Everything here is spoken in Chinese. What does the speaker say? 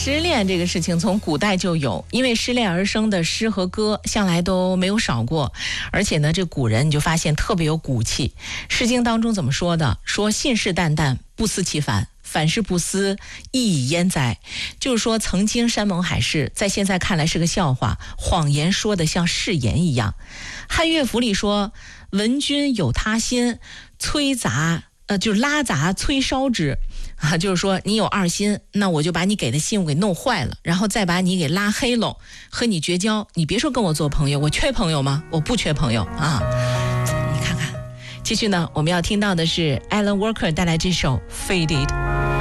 失恋这个事情从古代就有，因为失恋而生的诗和歌向来都没有少过，而且呢，这古人你就发现特别有骨气。诗经当中怎么说的？说信誓旦旦，不思其反，反是不思，亦以焉哉？就是说曾经山盟海誓，在现在看来是个笑话，谎言说的像誓言一样。汉乐府里说，闻君有他心，就是拉杂催烧之啊，就是说你有二心，那我就把你给的信物给弄坏了，然后再把你给拉黑了，和你绝交。你别说跟我做朋友，我缺朋友吗？我不缺朋友啊！你看看，继续呢，我们要听到的是 Alan Walker 带来这首 Faded。